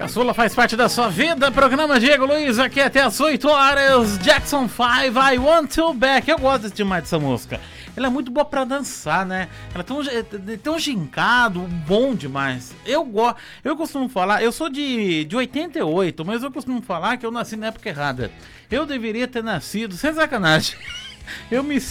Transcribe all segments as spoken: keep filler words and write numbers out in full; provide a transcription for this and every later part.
Caçula faz parte da sua vida. Programa Diego Luiz aqui até as oito horas. Jackson five, I Want You Back. Eu gosto demais dessa música. Ela é muito boa pra dançar, né? Ela tem um, tem um gincado bom demais. Eu gosto. Eu costumo falar, eu sou de, de oitenta e oito, mas eu costumo falar que eu nasci na época errada. Eu deveria ter nascido, sem sacanagem. Eu me.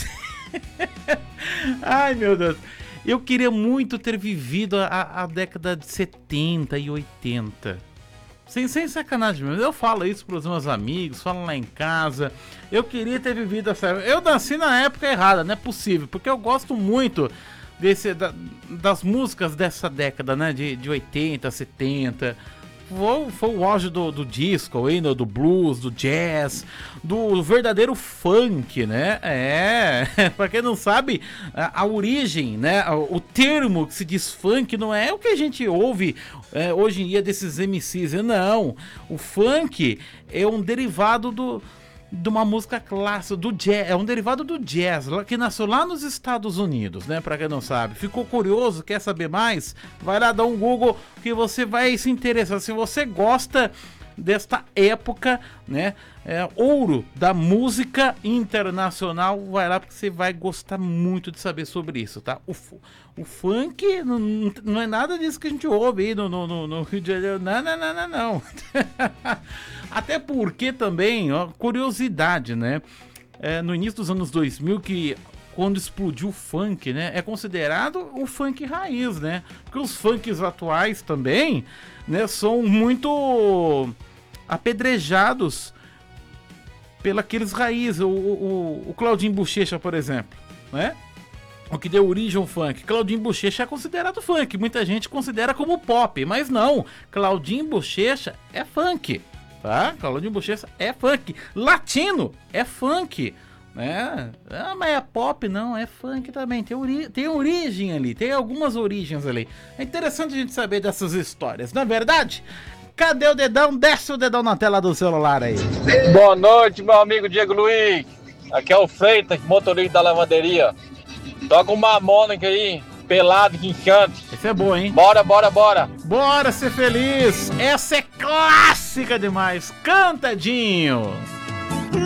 Ai, meu Deus. Eu queria muito ter vivido a, a década de setenta e oitenta. Sem, sem sacanagem mesmo. Eu falo isso pros meus amigos, falo lá em casa. Eu queria ter vivido essa época. Eu nasci na época errada, não é possível. Porque eu gosto muito desse, da, das músicas dessa década, né? De, de oitenta, setenta. Foi, foi o auge do, do disco, ainda, do blues, do jazz, do verdadeiro funk, né? É, pra quem não sabe, a, a origem, né? O, o termo que se diz funk não é o que a gente ouve é, hoje em dia desses M Cs, não. O funk é um derivado do... de uma música clássica, do jazz, é um derivado do jazz, que nasceu lá nos Estados Unidos, né, pra quem não sabe. Ficou curioso, quer saber mais? Vai lá dar um Google que você vai se interessar. Se você gosta desta época, né, é, ouro da música internacional, vai lá porque você vai gostar muito de saber sobre isso, tá? O, o funk não, não é nada disso que a gente ouve aí no, no, no Rio de Janeiro, não, não, não, não, não. Até porque também, ó, curiosidade, né, é, no início dos anos dois mil, que quando explodiu o funk, né, é considerado o funk raiz, né, porque os funks atuais também, né, são muito apedrejados pelos raízes. O, o, o Claudinho Bochecha, por exemplo, né, o que deu origem ao funk. Claudinho Bochecha é considerado funk, muita gente considera como pop, mas não, Claudinho Bochecha é funk, tá? Claudinho Bochecha é funk, latino é funk, né? Ah, mas é pop? Não, é funk também. Tem, ori tem origem ali, tem algumas origens ali. É interessante a gente saber dessas histórias, não é verdade? Cadê o dedão? Desce o dedão na tela do celular aí. Boa noite, meu amigo Diego Luiz. Aqui é o Freitas, motorista da lavanderia. Toca uma Mônica aí, pelado, quinchante. Esse é bom, hein? Bora, bora, bora. Bora ser feliz. Essa é clássica demais. Cantadinho.